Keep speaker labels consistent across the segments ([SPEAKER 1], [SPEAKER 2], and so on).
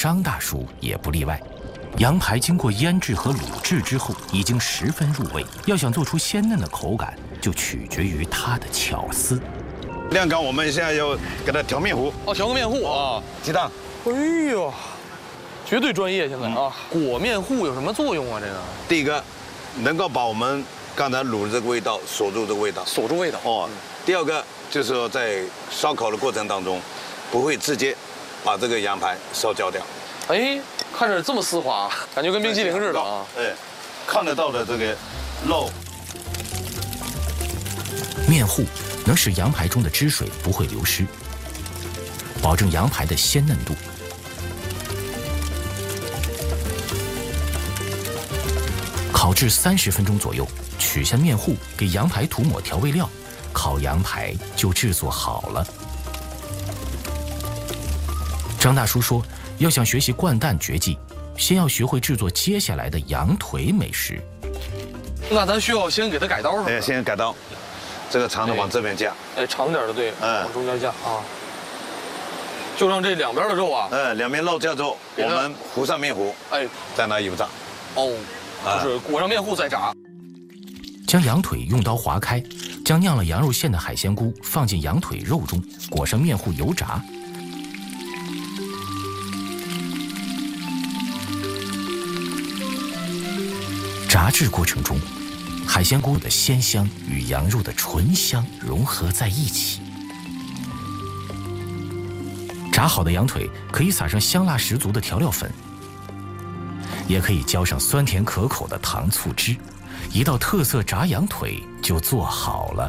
[SPEAKER 1] 张大叔也不例外。羊排经过腌制和卤制之后，已经十分入味。要想做出鲜嫩的口感，就取决于它的巧思。
[SPEAKER 2] 晾干，我们现在要给它调面糊。
[SPEAKER 3] 哦，调个面糊啊，
[SPEAKER 2] 鸡蛋。
[SPEAKER 3] 哎呦，绝对专业现在啊！裹面糊有什么作用啊？这个
[SPEAKER 2] 第一个，能够把我们刚才卤的这个味道锁住这个味道。
[SPEAKER 3] 锁住味道。
[SPEAKER 2] 哦。第二个就是说，在烧烤的过程当中，不会直接把这个羊排烧焦掉。
[SPEAKER 3] 哎，看着这么丝滑，感觉跟冰淇淋似的啊！
[SPEAKER 2] 哎，看得到的这个肉。
[SPEAKER 1] 面糊能使羊排中的汁水不会流失，保证羊排的鲜嫩度。烤制30分钟左右，取下面糊，给羊排涂抹调味料，烤羊排就制作好了。张大叔说，要想学习掼蛋绝技，先要学会制作接下来的羊腿美食。
[SPEAKER 3] 那咱需要先给它改刀是吧？
[SPEAKER 2] 哎，先改刀，这个长的往这边架。
[SPEAKER 3] 哎，长点的对，往中间架啊。就让这两边的肉啊，
[SPEAKER 2] 两边肉架之后，我们糊上面糊，哎，再拿油炸。
[SPEAKER 3] 哦，就是裹上面糊再炸。
[SPEAKER 1] 将羊腿用刀划开，将酿了羊肉馅的海鲜菇放进羊腿肉中，裹上面糊油炸。炸制过程中，海鲜菇的鲜香与羊肉的醇香融合在一起。炸好的羊腿可以撒上香辣十足的调料粉，也可以浇上酸甜可口的糖醋汁，一道特色炸羊腿就做好了。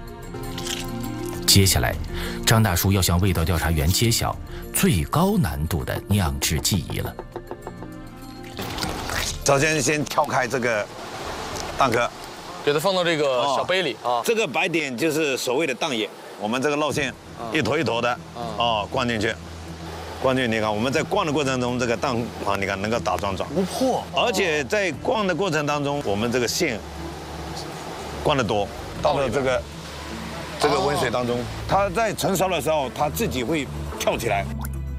[SPEAKER 1] 接下来，张大叔要向味道调查员揭晓最高难度的酿制技艺了。
[SPEAKER 2] 首先挑开这个蛋壳，
[SPEAKER 3] 给它放到这个小杯里啊。
[SPEAKER 2] 这个白点就是所谓的蛋液，我们这个肉馅一坨一坨的灌进去。灌进去，你看我们在灌的过程中，这个蛋黄你看能够打桩状，
[SPEAKER 3] 不破。
[SPEAKER 2] 而且在灌的过程当中，我们这个馅灌得多，到了这个温水当中，它在盛烧的时候，它自己会跳起来。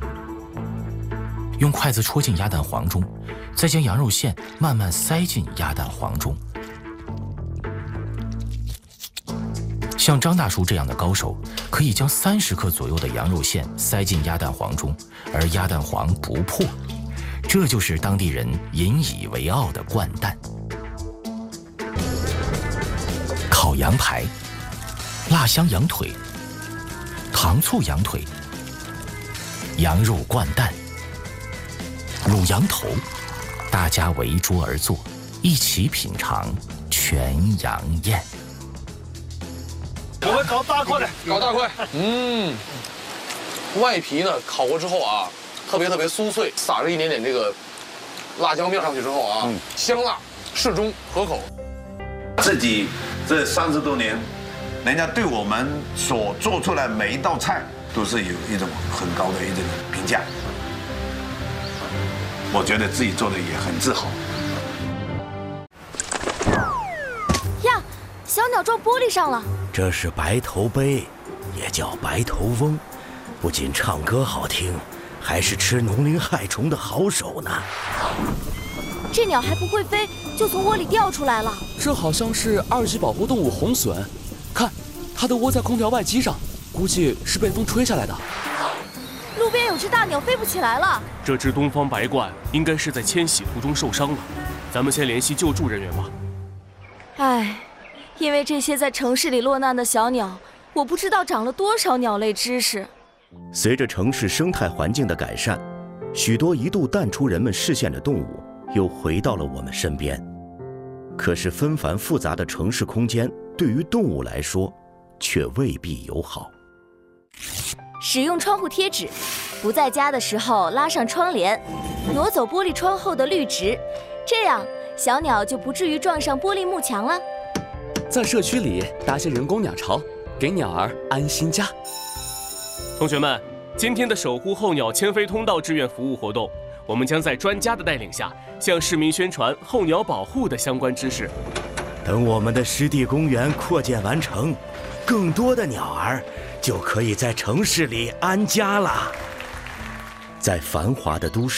[SPEAKER 1] 用筷子戳进鸭蛋黄中，再将羊肉馅慢慢塞进鸭蛋黄中。像张大叔这样的高手，可以将30克左右的羊肉馅塞进鸭蛋黄中，而鸭蛋黄不破，这就是当地人引以为傲的掼蛋。烤羊排、辣香羊腿、糖醋羊腿、羊肉掼蛋、卤羊头，大家围桌而坐，一起品尝全羊宴。
[SPEAKER 2] 我们搞大块的，
[SPEAKER 3] 搞大块。外皮呢烤过之后啊，特别酥脆，撒上一点点这个辣椒面上去之后啊，香辣适中可口。
[SPEAKER 2] 自己这30多年，人家对我们所做出来每一道菜都是有一种很高的一种评价，我觉得自己做的也很自豪。
[SPEAKER 4] 呀，小鸟撞玻璃上了。
[SPEAKER 5] 这是白头鹎，也叫白头翁，不仅唱歌好听，还是吃农林害虫的好手呢。
[SPEAKER 4] 这鸟还不会飞，就从窝里掉出来了。
[SPEAKER 6] 这好像是2级保护动物红隼，看，它的窝在空调外机上，估计是被风吹下来的。
[SPEAKER 4] 路边有只大鸟飞不起来了。
[SPEAKER 7] 这只东方白鹳应该是在迁徙途中受伤了，咱们先联系救助人员吧。
[SPEAKER 4] 唉，因为这些在城市里落难的小鸟，我不知道长了多少鸟类知识。
[SPEAKER 5] 随着城市生态环境的改善，许多一度淡出人们视线的动物又回到了我们身边。可是纷繁复杂的城市空间对于动物来说却未必友好。
[SPEAKER 4] 使用窗户贴纸，不在家的时候拉上窗帘，挪走玻璃窗后的绿植，这样小鸟就不至于撞上玻璃幕墙了。
[SPEAKER 6] 在社区里搭些人工鸟巢，给鸟儿安心家。
[SPEAKER 7] 同学们，今天的守护候鸟迁飞通道志愿服务活动，我们将在专家的带领下，向市民宣传候鸟保护的相关知识。
[SPEAKER 5] 等我们的湿地公园扩建完成，更多的鸟儿就可以在城市里安家了。在繁华的都市